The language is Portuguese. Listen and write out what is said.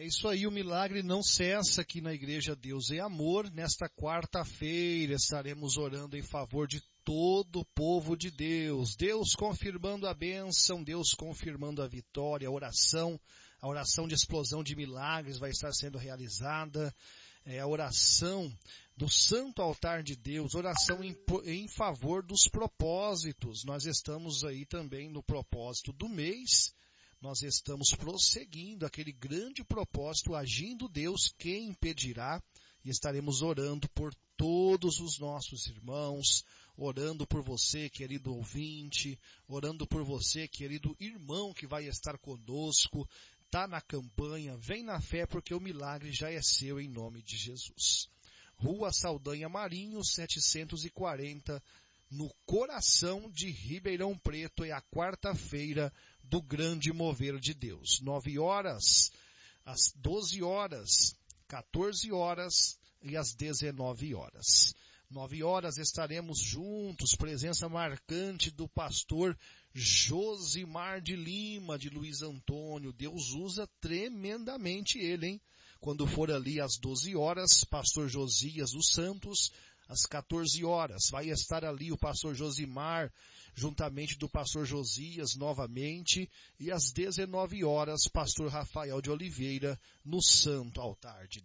isso aí, o milagre não cessa aqui na Igreja Deus é Amor. Nesta quarta-feira estaremos orando em favor de todo o povo de Deus. Deus confirmando a bênção, Deus confirmando a vitória, a oração de explosão de milagres vai estar sendo realizada. A oração do Santo Altar de Deus, oração em favor dos propósitos. Nós estamos aí também no propósito do mês. Nós estamos prosseguindo aquele grande propósito, agindo Deus, quem impedirá? E estaremos orando por todos os nossos irmãos, orando por você, querido ouvinte, orando por você, querido irmão que vai estar conosco, está na campanha, vem na fé porque o milagre já é seu em nome de Jesus. Rua Saldanha Marinho, 740, no coração de Ribeirão Preto, é a quarta-feira do grande mover de Deus. 9 horas, às 12 horas, 14 horas e às 19 horas. 9 horas estaremos juntos, presença marcante do pastor Josimar de Lima, de Luiz Antônio. Deus usa tremendamente ele, hein? Quando for ali às 12 horas, pastor Josias dos Santos, às 14 horas, vai estar ali o pastor Josimar, juntamente do pastor Josias novamente, e às 19 horas, pastor Rafael de Oliveira, no Santo Altar de Deus.